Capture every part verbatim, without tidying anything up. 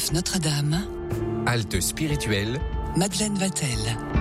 Neuf Notre-Dame. Halte spirituelle. Madeleine Vatel.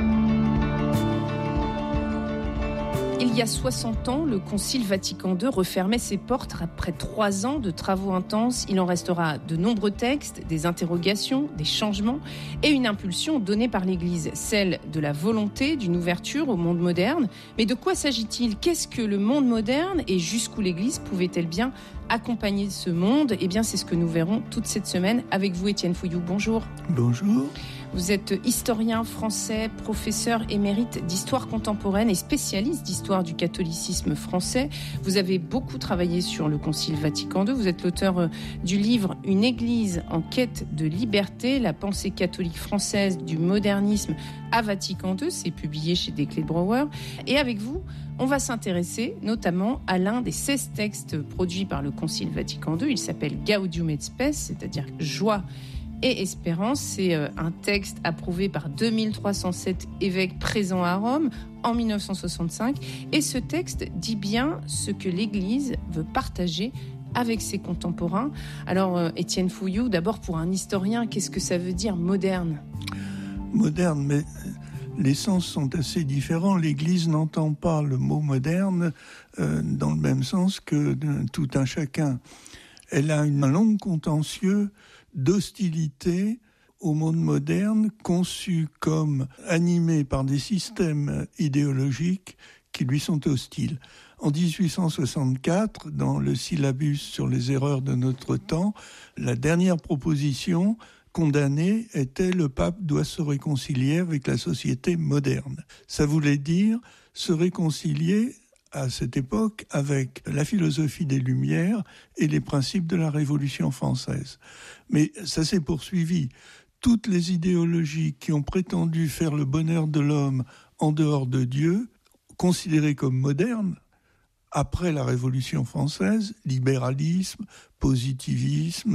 Il y a soixante ans, le Concile Vatican deux refermait ses portes après trois ans de travaux intenses. Il en restera de nombreux textes, des interrogations, des changements et une impulsion donnée par l'Église, celle de la volonté d'une ouverture au monde moderne. Mais de quoi s'agit-il ? Qu'est-ce que le monde moderne et jusqu'où l'Église pouvait-elle bien accompagner ce monde ? Eh bien, c'est ce que nous verrons toute cette semaine avec vous, Étienne Fouilloux. Bonjour. Bonjour. Vous êtes historien français, professeur émérite d'histoire contemporaine et spécialiste d'histoire du catholicisme français. Vous avez beaucoup travaillé sur le Concile Vatican deux. Vous êtes l'auteur du livre « Une Église en quête de liberté, la pensée catholique française du modernisme à Vatican deux ». C'est publié chez Desclés de Brouwer. Et avec vous, on va s'intéresser notamment à l'un des seize textes produits par le Concile Vatican deux. Il s'appelle « Gaudium et Spes », c'est-à-dire « joie et espérance ». C'est un texte approuvé par deux mille trois cent sept évêques présents à Rome en dix-neuf cent soixante-cinq. Et ce texte dit bien ce que l'Église veut partager avec ses contemporains. Alors, Étienne Fouilloux, d'abord pour un historien, qu'est-ce que ça veut dire moderne ? Moderne, mais les sens sont assez différents. L'Église n'entend pas le mot moderne euh, dans le même sens que de, tout un chacun. Elle a un long contentieux d'hostilité au monde moderne, conçu comme animé par des systèmes idéologiques qui lui sont hostiles. En dix-huit cent soixante-quatre, dans le syllabus sur les erreurs de notre temps, la dernière proposition condamnée était « le pape doit se réconcilier avec la société moderne ». Ça voulait dire se réconcilier à cette époque avec la philosophie des Lumières et les principes de la Révolution française. Mais ça s'est poursuivi. Toutes les idéologies qui ont prétendu faire le bonheur de l'homme en dehors de Dieu, considérées comme modernes, après la Révolution française, libéralisme, positivisme,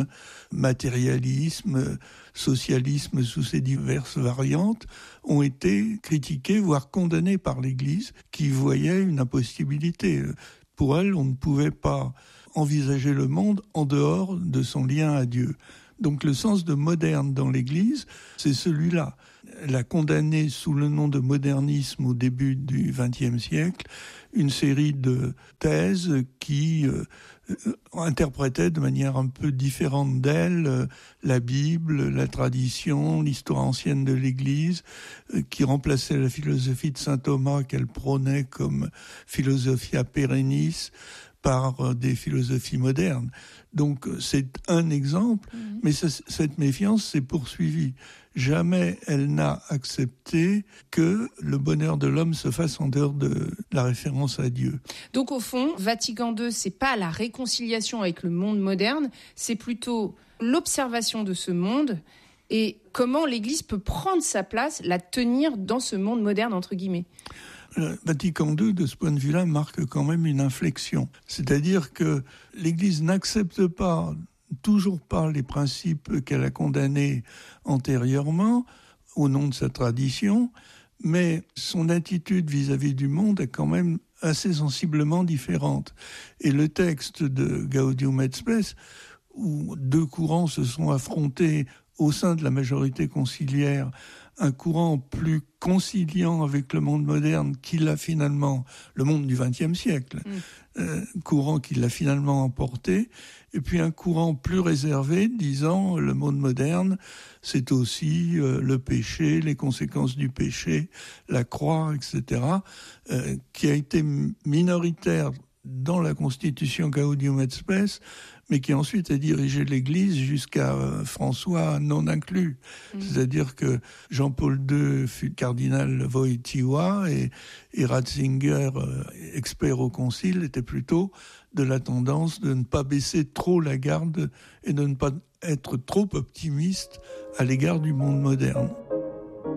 matérialisme, socialisme sous ses diverses variantes, ont été critiqués, voire condamnés par l'Église, qui voyait une impossibilité. Pour elle, on ne pouvait pas envisager le monde en dehors de son lien à Dieu. Donc le sens de moderne dans l'Église, c'est celui-là. Elle a condamné sous le nom de modernisme au début du vingtième siècle une série de thèses qui euh, interprétaient de manière un peu différente d'elle euh, la Bible, la tradition, l'histoire ancienne de l'Église, euh, qui remplaçait la philosophie de saint Thomas qu'elle prônait comme philosophia perennis par des philosophies modernes. Donc c'est un exemple, mmh. mais ça, cette méfiance s'est poursuivie. Jamais elle n'a accepté que le bonheur de l'homme se fasse en dehors de la référence à Dieu. Donc au fond, Vatican deux, c'est pas la réconciliation avec le monde moderne, c'est plutôt l'observation de ce monde et comment l'Église peut prendre sa place, la tenir dans ce monde moderne, entre guillemets. Le Vatican deux, de ce point de vue-là, marque quand même une inflexion. C'est-à-dire que l'Église n'accepte pas, toujours pas, les principes qu'elle a condamnés antérieurement, au nom de sa tradition, mais son attitude vis-à-vis du monde est quand même assez sensiblement différente. Et le texte de Gaudium et Spes, où deux courants se sont affrontés au sein de la majorité conciliaire, un courant plus conciliant avec le monde moderne qui l'a finalement, le monde du vingtième siècle, mmh. euh, courant qui l'a finalement emporté, et puis un courant plus réservé disant le monde moderne, c'est aussi euh, le péché, les conséquences du péché, la croix, et cetera, euh, qui a été minoritaire dans la constitution Gaudium et Spes, mais qui ensuite a dirigé l'Église jusqu'à euh, François non inclus. Mmh. C'est-à-dire que Jean-Paul deux fut cardinal Wojtyła et, et Ratzinger, euh, expert au concile, était plutôt de la tendance de ne pas baisser trop la garde et de ne pas être trop optimiste à l'égard du monde moderne.